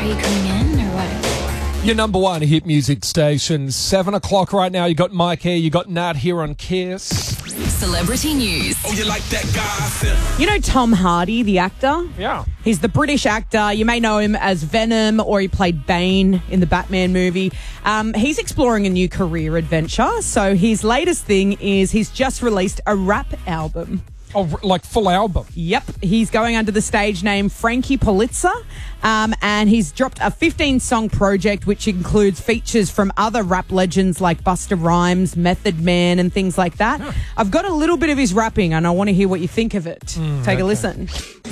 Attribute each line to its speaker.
Speaker 1: Are you coming in or what?
Speaker 2: Your number one hit music station, 7 o'clock right now. You got Mike here, you got Nat here on Kiss.
Speaker 3: Celebrity news.
Speaker 4: Oh, you like that guy?
Speaker 5: You know Tom Hardy, the actor?
Speaker 2: Yeah.
Speaker 5: He's the British actor. You may know him as Venom, or he played Bane in the Batman movie. He's exploring a new career adventure. So his latest thing is he's just released a rap album.
Speaker 2: Oh, like full album.
Speaker 5: Yep. He's going under the stage name Frankie Politzer. And he's dropped a 15-song project which includes features from other rap legends like Busta Rhymes, Method Man, and things like that. I've got a little bit of his rapping and I want to hear what you think of it. Take a listen.